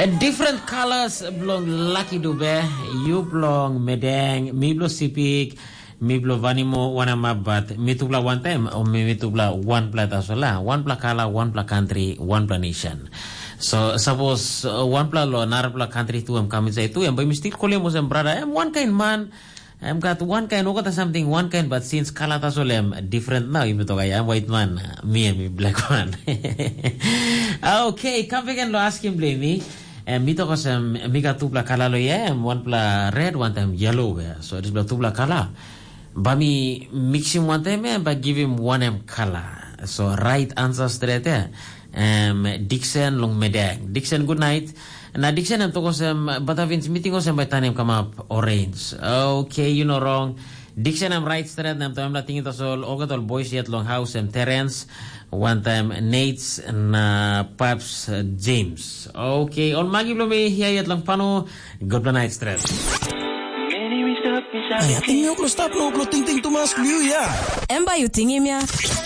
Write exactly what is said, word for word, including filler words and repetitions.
different colors belong Lucky Dube, you belong Medang, me belong Sipik, me belong Vanimo, one mabat, me tubla one time, or me tubla one plata sola, one pla color, one pla country, one pla nation. So suppose uh, one pla lo, another pla country two, I'm coming say two, and by mistake calling was brother, I'm one kind man. I'm got one kind, no got something one kind, but since Kalata Solem different now, even though I am white man, me and me black one. Okay, come again, lo ask him blame me. And me talk some mega tubla kala lo yeah, and one pla red, one time yellow. Yeah. So it is bla tubla kala. But me mix him one time and but give him one M color. So right answer straight there. Um, Dixon long medang. Dixon, good night. Na Dixon am toko sem Batavins meeting ko sem by tanim come up orange. Okay, you know wrong. Dixon am right straight nam tam la tingin to sol ogatol boys yet long house and Terence one time Nate's na Paps uh, James. Okay, on magi blome here yet long pano good night straight. Ay, ating yung stop no ting ting tumas liu ya. Emba you tingin ya.